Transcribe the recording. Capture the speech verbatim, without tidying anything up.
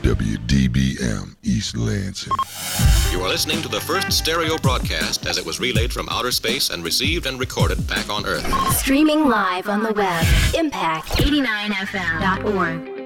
W D B M East Lansing. You are listening to the first stereo broadcast as it was relayed from outer space and received and recorded back on Earth. Streaming live on the web, impact eighty-nine F M dot org.